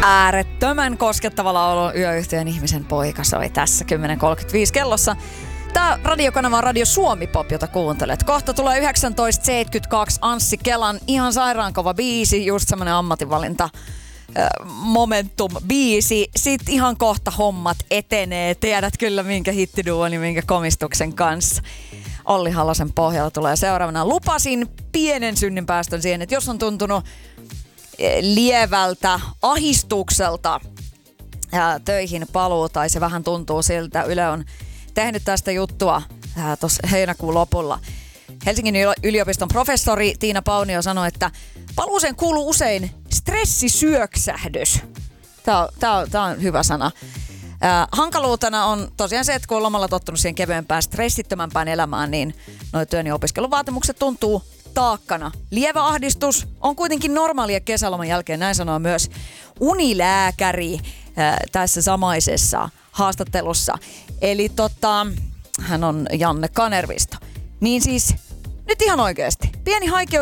Äärettömän koskettavalla olo yöyhtyeen ihmisen poika soi tässä 10.35 kellossa. Tää radiokanava on Radio Suomi Pop, jota kuuntelet. Kohta tulee 19.72 Anssi Kelan ihan sairaankova biisi, just semmonen ammatinvalinta Momentum-biisi. Sitten ihan kohta hommat etenee. Tiedät kyllä minkä hittiduon ja minkä komistuksen kanssa. Olli Halosen pohjalla tulee seuraavana. Lupasin pienen synninpäästön siihen, että jos on tuntunut lievältä ahistukselta töihin paluu, tai se vähän tuntuu siltä. Yle on tehnyt tästä juttua tuossa heinäkuun lopulla. Helsingin yliopiston professori Tiina Paunio sanoi, että paluuseen kuuluu usein stressisyöksähdys. Tää on hyvä sana. Hankaluutena on tosiaan se, että kun on lomalla tottunut siihen kevyempään, stressittömämpään elämään, niin noi työn ja opiskelun vaatimukset tuntuu taakkana. Lievä ahdistus on kuitenkin normaalia kesäloman jälkeen, näin sanoo myös unilääkäri tässä samaisessa haastattelussa. Eli hän on Janne Kanervisto. Niin siis, nyt ihan oikeasti, pieni